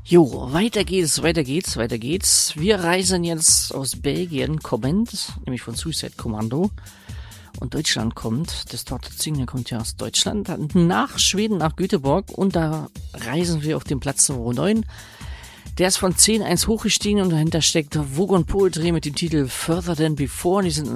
Jo, weiter geht's. Wir reisen jetzt aus Belgien kommend, nämlich von Suicide Commando. Und Deutschland kommt, das dort Single kommt ja aus Deutschland, nach Schweden, nach Göteborg. Und da reisen wir auf den Platz Nummer 9. Der ist von 10 1 hochgestiegen und dahinter steckt Vogon Poetry mit dem Titel Further Than Before. Die sind